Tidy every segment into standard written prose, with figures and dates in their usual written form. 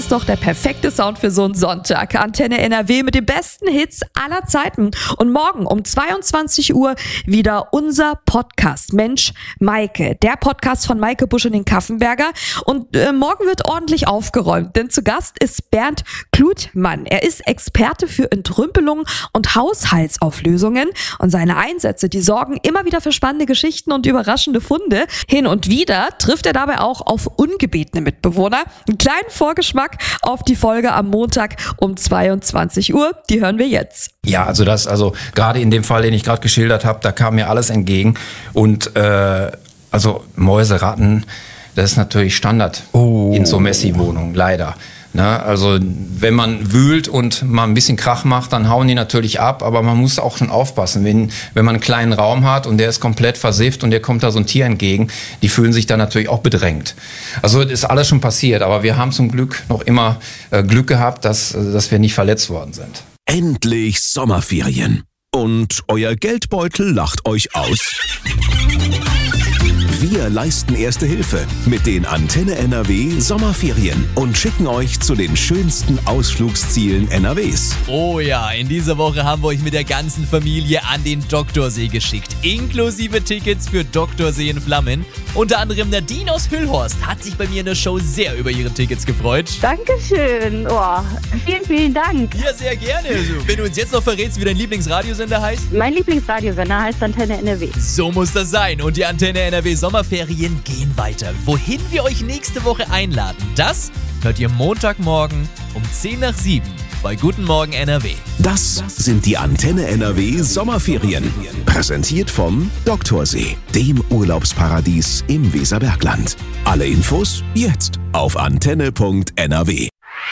Ist doch der perfekte Sound für so einen Sonntag. Antenne NRW mit den besten Hits aller Zeiten. Und morgen um 22 Uhr wieder unser Podcast Mensch Maike. Der Podcast von Maike Busch und den Kaffenberger. Und morgen wird ordentlich aufgeräumt, denn zu Gast ist Bernd Klutmann. Er ist Experte für Entrümpelung und Haushaltsauflösungen. Und seine Einsätze, die sorgen immer wieder für spannende Geschichten und überraschende Funde. Hin und wieder trifft er dabei auch auf ungebetene Mitbewohner. Einen kleinen Vorgeschmack auf die Folge am Montag um 22 Uhr. Die hören wir jetzt. Ja, also gerade in dem Fall, den ich gerade geschildert habe, da kam mir alles entgegen. Und also Mäuse, Ratten, das ist natürlich Standard in so Messi-Wohnungen, leider. Ne? Also wenn man wühlt und mal ein bisschen Krach macht, dann hauen die natürlich ab, aber man muss auch schon aufpassen, wenn man einen kleinen Raum hat und der ist komplett versifft und der kommt da so ein Tier entgegen, die fühlen sich dann natürlich auch bedrängt. Also das ist alles schon passiert, aber wir haben zum Glück noch immer Glück gehabt, dass wir nicht verletzt worden sind. Endlich Sommerferien. Und euer Geldbeutel lacht euch aus? Wir leisten Erste Hilfe mit den Antenne NRW Sommerferien und schicken euch zu den schönsten Ausflugszielen NRWs. Oh ja, in dieser Woche haben wir euch mit der ganzen Familie an den Doktorsee geschickt. Inklusive Tickets für Doktorsee in Flammen. Unter anderem Nadine aus Hüllhorst hat sich bei mir in der Show sehr über ihre Tickets gefreut. Dankeschön. Oh, vielen, vielen Dank. Ja, sehr gerne. Also, wenn du uns jetzt noch verrätst, wie dein Lieblingsradiosender heißt? Mein Lieblingsradiosender heißt Antenne NRW. So muss das sein. Und die Antenne NRW Sommerferien gehen weiter. Wohin wir euch nächste Woche einladen, das hört ihr Montagmorgen um 6:50 bei Guten Morgen NRW. Das sind die Antenne NRW Sommerferien. Präsentiert vom Doktorsee, dem Urlaubsparadies im Weserbergland. Alle Infos jetzt auf antenne.nrw.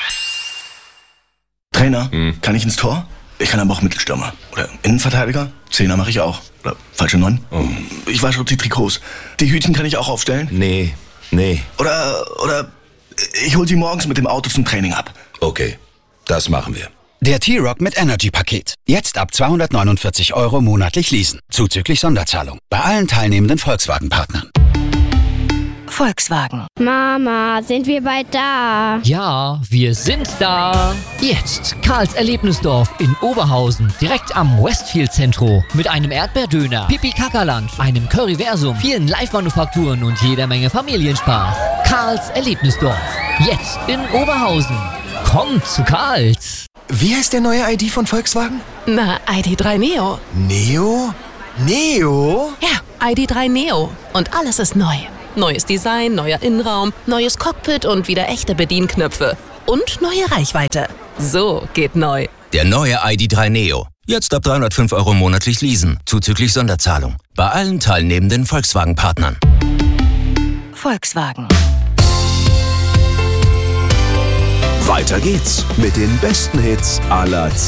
Trainer, kann ich ins Tor? Ich kann aber auch Mittelstürmer. Oder Innenverteidiger? Zehner mache ich auch. Oder falsche 9? Ich wasche die Trikots. Die Hütchen kann ich auch aufstellen? Nee. Oder ich hol sie morgens mit dem Auto zum Training ab. Okay, das machen wir. Der T-Rock mit Energy-Paket. Jetzt ab 249 € monatlich leasen. Zuzüglich Sonderzahlung. Bei allen teilnehmenden Volkswagen-Partnern. Volkswagen. Mama, sind wir bald da? Ja, wir sind da. Jetzt Karls Erlebnisdorf in Oberhausen, direkt am Westfield-Zentro. Mit einem Erdbeerdöner, Pipi-Kaka-Lunch, einem Curryversum, vielen Live-Manufakturen und jeder Menge Familienspaß. Karls Erlebnisdorf. Jetzt in Oberhausen. Kommt zu Karls. Wie heißt der neue ID von Volkswagen? Na, ID.3 Neo. Neo? Neo? Ja, ID.3 Neo. Und alles ist neu. Neues Design, neuer Innenraum, neues Cockpit und wieder echte Bedienknöpfe. Und neue Reichweite. So geht neu. Der neue ID.3 Neo. Jetzt ab 305 € monatlich leasen. Zuzüglich Sonderzahlung. Bei allen teilnehmenden Volkswagen-Partnern. Volkswagen. Weiter geht's mit den besten Hits aller Zeiten.